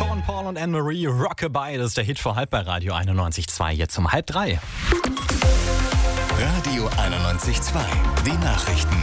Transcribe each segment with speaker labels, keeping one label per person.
Speaker 1: Sean Paul und Anne-Marie, Rockabye, das ist der Hit vor halb bei Radio 91.2, jetzt um 2:30.
Speaker 2: Radio 91.2, die Nachrichten.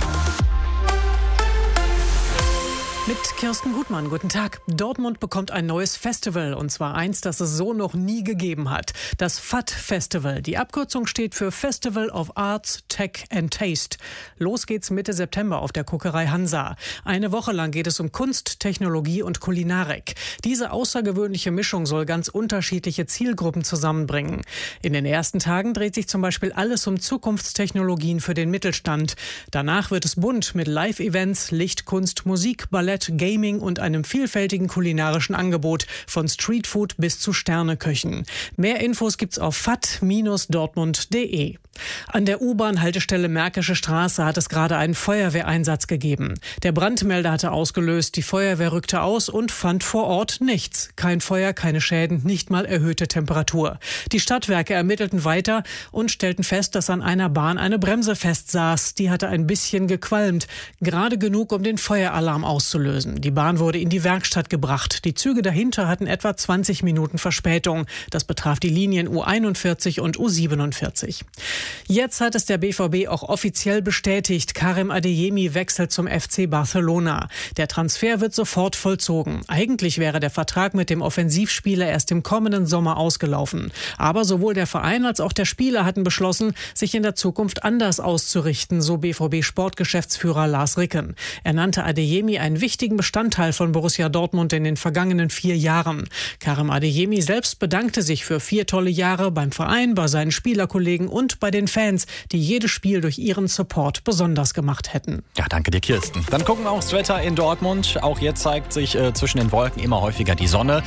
Speaker 3: Mit Kirsten Gutmann, guten Tag. Dortmund bekommt ein neues Festival, und zwar eins, das es so noch nie gegeben hat. Das FAT-Festival. Die Abkürzung steht für Festival of Arts, Tech and Taste. Los geht's Mitte September auf der Kokerei Hansa. Eine Woche lang geht es um Kunst, Technologie und Kulinarik. Diese außergewöhnliche Mischung soll ganz unterschiedliche Zielgruppen zusammenbringen. In den ersten Tagen dreht sich zum Beispiel alles um Zukunftstechnologien für den Mittelstand. Danach wird es bunt mit Live-Events, Lichtkunst, Musik, Ballett, Gaming und einem vielfältigen kulinarischen Angebot von Streetfood bis zu Sterneköchen. Mehr Infos gibt's auf fat-dortmund.de. An der U-Bahn-Haltestelle Märkische Straße hat es gerade einen Feuerwehreinsatz gegeben. Der Brandmelder hatte ausgelöst, die Feuerwehr rückte aus und fand vor Ort nichts. Kein Feuer, keine Schäden, nicht mal erhöhte Temperatur. Die Stadtwerke ermittelten weiter und stellten fest, dass an einer Bahn eine Bremse festsaß. Die hatte ein bisschen gequalmt, gerade genug, um den Feueralarm auszulösen. Die Bahn wurde in die Werkstatt gebracht. Die Züge dahinter hatten etwa 20 Minuten Verspätung. Das betraf die Linien U41 und U47. Jetzt hat es der BVB auch offiziell bestätigt. Karim Adeyemi wechselt zum FC Barcelona. Der Transfer wird sofort vollzogen. Eigentlich wäre der Vertrag mit dem Offensivspieler erst im kommenden Sommer ausgelaufen. Aber sowohl der Verein als auch der Spieler hatten beschlossen, sich in der Zukunft anders auszurichten, so BVB-Sportgeschäftsführer Lars Ricken. Er nannte Adeyemi einen wichtigen Bestandteil von Borussia Dortmund in den vergangenen 4 Jahren. Karim Adeyemi selbst bedankte sich für 4 tolle Jahre beim Verein, bei seinen Spielerkollegen und bei den Fans, die jedes Spiel durch ihren Support besonders gemacht hätten.
Speaker 1: Ja, danke dir, Kirsten. Dann gucken wir aufs Wetter in Dortmund. Auch hier zeigt sich zwischen den Wolken immer häufiger die Sonne.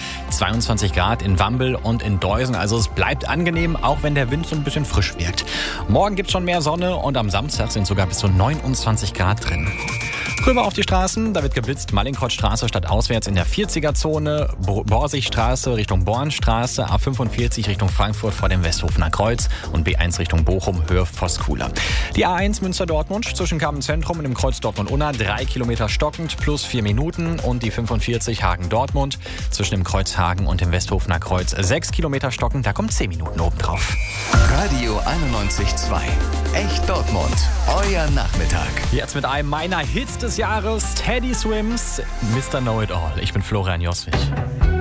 Speaker 1: 22 Grad in Wambel und in Deusen. Also es bleibt angenehm, auch wenn der Wind so ein bisschen frisch wirkt. Morgen gibt es schon mehr Sonne und am Samstag sind sogar bis zu 29 Grad drin. Rüber auf die Straßen, da wird geblitzt. Mallinckrodtstraße stadtauswärts in der 40er-Zone, Borsigstraße Richtung Bornstraße, A45 Richtung Frankfurt vor dem Westhofener Kreuz und B1 Richtung Bochum, Höhe Voskuhler. Die A1 Münster-Dortmund zwischen Kammenzentrum und dem Kreuz Dortmund-Unna 3 Kilometer stockend plus 4 Minuten und die 45 Hagen-Dortmund zwischen dem Kreuz Hagen und dem Westhofener Kreuz 6 Kilometer stockend, da kommen 10 Minuten obendrauf.
Speaker 2: Radio 91.2, echt Dortmund, euer Nachmittag.
Speaker 1: Jetzt mit einem meiner Hits des Jahres, Teddy Swims, Mr. Know-It-All. Ich bin Florian Joswig.